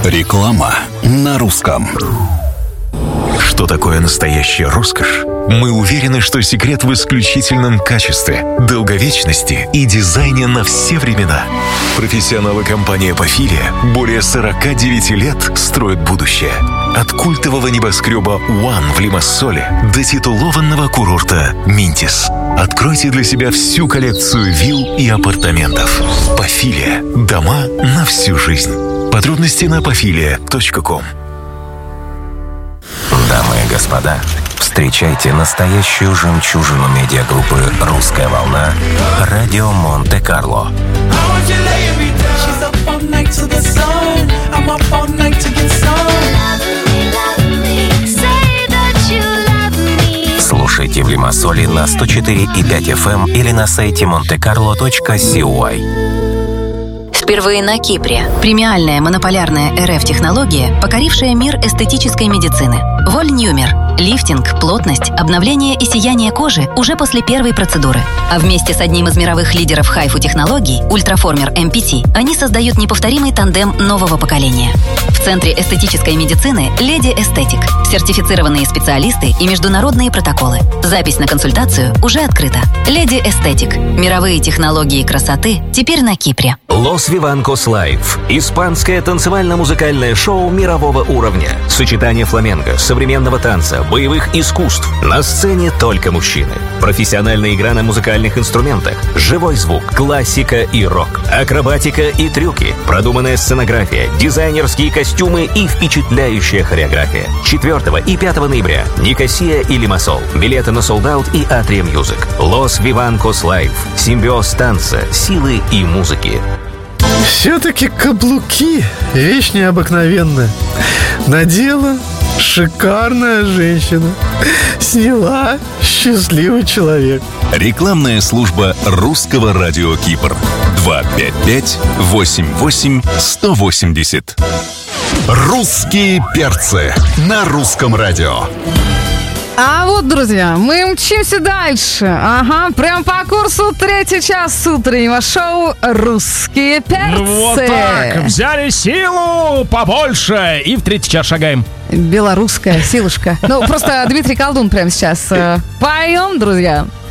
Реклама на русском. Что такое настоящая роскошь? Мы уверены, что секрет в исключительном качестве, долговечности и дизайне на все времена. Профессионалы компании «Пафилия» более 49 лет строят будущее. От культового небоскреба «One» в Лимассоле до титулованного курорта «Минтис». Откройте для себя всю коллекцию вилл и апартаментов. «Пафилия» – дома на всю жизнь. Подробности на pafilia.com. Дамы и господа, встречайте настоящую жемчужину медиагруппы «Русская волна» «Радио Монте-Карло». Слушайте в Лимассоле на 104,5 FM или на сайте montecarlo.cy. Впервые на Кипре. Премиальная монополярная РФ-технология, покорившая мир эстетической медицины. Вольнюмер. Лифтинг, плотность, обновление и сияние кожи уже после первой процедуры. А вместе с одним из мировых лидеров хайфу-технологий, Ультраформер MPT, они создают неповторимый тандем нового поколения. В Центре эстетической медицины «Леди Эстетик». Сертифицированные специалисты и международные протоколы. Запись на консультацию уже открыта. «Леди Эстетик». Мировые технологии красоты теперь на Кипре. Los Vivancos Live. Испанское танцевально-музыкальное шоу мирового уровня. Сочетание фламенко, современного танца, боевых искусств. На сцене только мужчины. Профессиональная игра на музыкальных инструментах. Живой звук, классика и рок. Акробатика и трюки. Продуманная сценография, дизайнерские костюмы и впечатляющая хореография. 4 и 5 ноября. Никосия и Лимассол. Билеты на Sold Out и Atria Music. Los Vivancos Live. Симбиоз танца, силы и музыки. Все-таки каблуки — вещь необыкновенная. Надела — шикарная женщина. Сняла — счастливый человек. Рекламная служба Русского радио Кипр. 255-88-180. Русские перцы на Русском радио. А вот, друзья, мы мчимся дальше. Ага, прям по курсу 3-й час утреннего шоу «Русские перцы». Вот так, взяли силу побольше и в 3-й час шагаем. Белорусская силушка. Ну, просто Дмитрий Колдун прямо сейчас поем, друзья.